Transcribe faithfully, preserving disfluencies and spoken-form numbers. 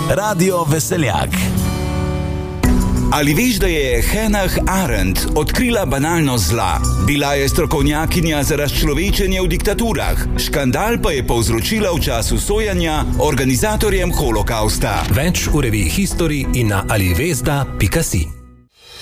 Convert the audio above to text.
Radio Veseljak. Ali veš, da je Hannah Arendt odkrila banalnost zla? Bila je strokovnjakinja za razčlovečenje v diktaturah. Škandal pa je povzročila v času sojanja organizatorjem holokausta. Več v reviji History in na alivesda pika si.